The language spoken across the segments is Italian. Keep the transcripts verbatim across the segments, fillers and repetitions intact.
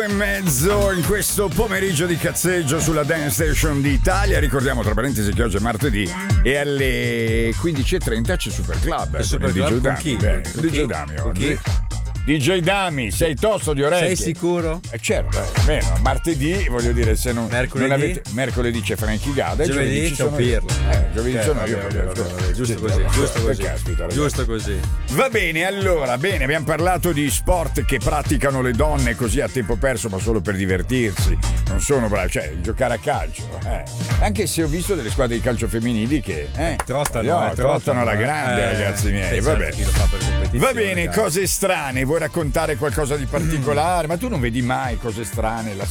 e mezzo in questo pomeriggio di cazzeggio sulla Dance Station d'Italia. Ricordiamo tra parentesi che oggi è martedì e alle quindici e trenta c'è Super Club. Il Super Club con chi? Beh, Con D J chi? Dami Con oggi. chi? D J Dami, sei tosto di orecchie? Sei sicuro? Eh certo, eh, meno, martedì voglio dire se non Mercoledì? non avete, mercoledì c'è Frankie Gada e Giovedì giovedì ci c'è sono Pirlo. io. Eh, giovedì Eh, sono vabbè, io. vabbè, perché- vabbè, vabbè, giusto sì, così, vabbè, giusto che così. caspita, ragazzi. Giusto così. Va bene, allora, bene, abbiamo parlato di sport che praticano le donne così a tempo perso, ma solo per divertirsi. Non sono bravi, cioè, giocare a calcio. Eh. Anche se ho visto delle squadre di calcio femminili che eh, Trottano, no, eh, trottano alla eh. grande, Eh, ragazzi miei. sì, Vabbè. certo, chi lo fa per competizione, Va bene, cazzo. cose strane. Vuoi raccontare qualcosa di particolare? Ma tu non vedi mai cose strane. La...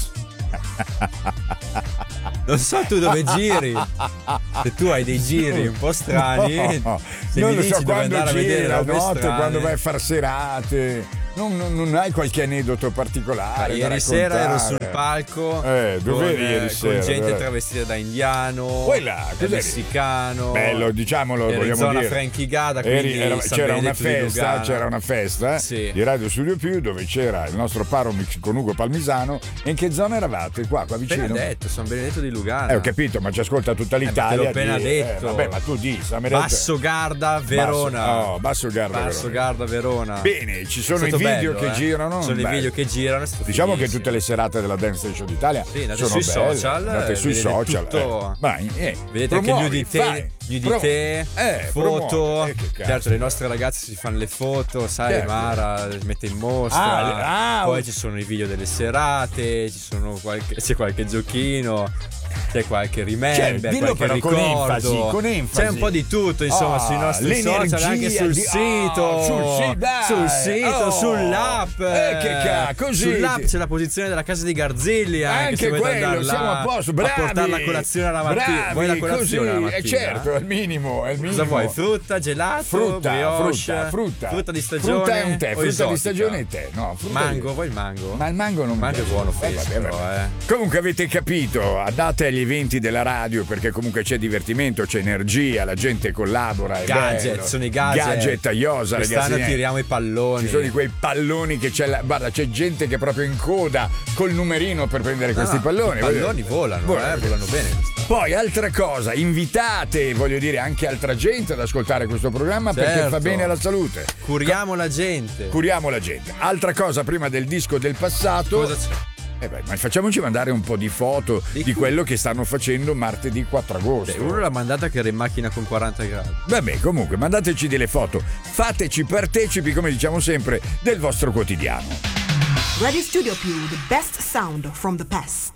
Non so tu dove giri. Se tu hai dei giri un po' strani, No, se non mi lo dici so dove quando andare a giri vedere la robe notte, strane. quando vai a far serate. Non, non, non hai qualche aneddoto particolare? Ah, da ieri sera ero raccontare? sul palco Eh, dove con, eri ieri eh, sera? con gente Dove- travestita da indiano, Poi là, da cos'eri? messicano. Bello, diciamolo, ero in vogliamo zona dire. Frankie Gada, Eri- quindi era- San c'era una Benedetto di festa, Lugano. c'era una festa Sì. di Radio Studio Più dove c'era il nostro Paromix con Ugo Palmisano. E in che zona eravate? Qua, qua vicino? Appena detto, San Benedetto di Lugano. Eh, ho capito, ma ci ascolta tutta l'Italia. te l'ho appena di- detto. Eh, vabbè, ma tu di San Benedetto- Basso Garda, Verona. Basso, oh, Basso Garda, Basso Verona. Garda, Verona. Bene, ci sono È i stato video bello, che eh. girano. Sono i bello. video che girano. è stato Diciamo che fighissimo. tutte le serate della Dance Station d'Italia Sì, andate sono sui belle. social, andate sui vedete social. tutto. Eh. Vai, eh, Vedete anche promuovi, nudité, fai, nudité promu- eh, foto. promuovi. Eh, che cazzo. Certo, le nostre ragazze si fanno le foto, sai, Certo. Mara le mette in mostra. Ah, le- ah, Poi oh. ci sono i video delle serate, ci sono qualche, c'è qualche giochino. C'è qualche remember, Cioè, dillo qualche però con ricordo. enfasi, con enfasi. C'è un po' di tutto, insomma, Ah, sui nostri l'energia social, anche sul di- sito. ah, sul sito, dai. sul sito, Oh. sull'app. Eh, che ca- così. Sull'app c'è la posizione della casa di Garzilli. Anche, Anche se volete quello, andare là siamo a posto, bravi. a portare la colazione alla mattina. Bravi, Vuoi la colazione così, alla mattina? eh, certo, è il minimo, è il minimo. Cosa vuoi? Frutta, gelato, Frutta, brioche, frutta, frutta. frutta di stagione. Frutta è un tè, o frutta esotica? di stagione è tè. No, frutta Mango, di- vuoi il mango? Ma il mango non mi mango è piace. buono Eh, fresco, vabbè, però, vabbè. eh. Comunque avete capito, andate agli eventi della radio perché comunque c'è divertimento, c'è energia, la gente collabora. È Gadget, bello. sono i gadget. Gadget a iosa, ragazzi. Quest'anno miei. tiriamo i palloni. Ci sono di quei palloni che c'è la, guarda, c'è gente che è proprio in coda col numerino per prendere No, questi no, palloni. I voglio palloni dire. volano, Volano. eh, volano bene. Poi altra cosa, invitate, voglio dire, anche altra gente ad ascoltare questo programma perché Certo. fa bene alla salute. Curiamo la gente. Curiamo la gente. Altra cosa prima del disco del passato. Cosa c'è? Eh beh, ma facciamoci mandare un po' di foto Di di chi? quello che stanno facendo martedì quattro agosto. Beh, uno l'ha mandata che era in macchina con quaranta gradi. Vabbè, comunque, mandateci delle foto. Fateci partecipi, come diciamo sempre, del vostro quotidiano. Radio Studio Più, the best sound from the past.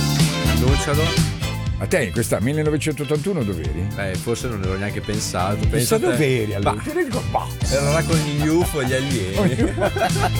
Annuncialo. Ma te in questa millenovecentottantuno dov'eri? Eh, forse non ero neanche pensato. Pensa Pensa te. dov'eri allora? Bah, era là con gli U F O, gli alieni.